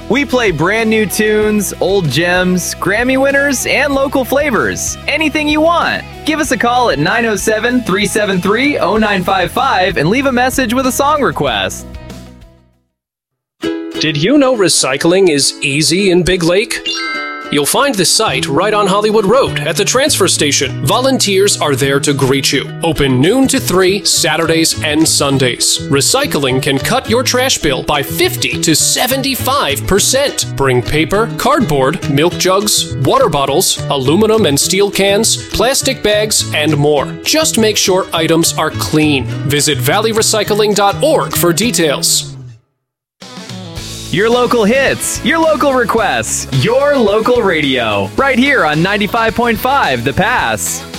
We play brand new tunes, old gems, Grammy winners, and local flavors. Anything you want. Give us a call at 907-373-0955 and leave a message with a song request. Did you know recycling is easy in Big Lake? You'll find the site right on Hollywood Road at the transfer station. Volunteers are there to greet you. Open noon to 3, Saturdays and Sundays. Recycling can cut your trash bill by 50 to 75%. Bring paper, cardboard, milk jugs, water bottles, aluminum and steel cans, plastic bags, and more. Just make sure items are clean. Visit valleyrecycling.org for details. Your local hits, your local requests, your local radio. Right here on 95.5 The Pass.